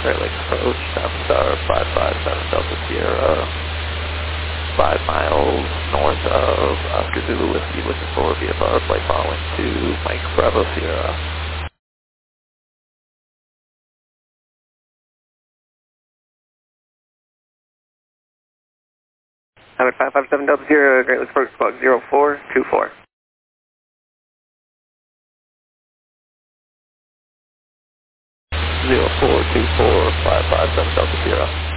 Great Lakes approach, South Star 557 Delta Sierra, 5 miles north of Oscar Zulu Whiskey, looking for VFR flight following to Mike Bravo Sierra. I'm at 557 Delta Sierra, Great Lakes approach, squawk 0424. 0424 557 Delta Sierra.